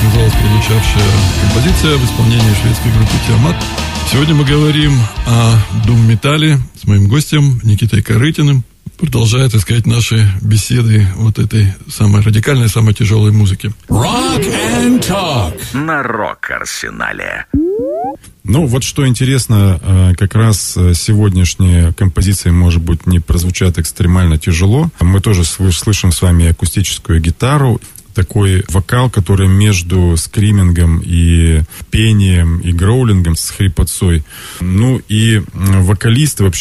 так называлась прозвучавшая композиция в исполнении шведской группы «Тиамат». Сегодня мы говорим о дум-металле с моим гостем Никитой Корытиным. Продолжая, так сказать, наши беседы вот этой самой радикальной, самой тяжелой музыки. Rock and Talk на Рок-Арсенале. Ну, вот что интересно, как раз сегодняшние композиции, может быть, не прозвучат экстремально тяжело. Мы тоже слышим с вами акустическую гитару. Такой вокал, который между скримингом и пением, и гроулингом с хрипотцой. Ну, и вокалисты вообще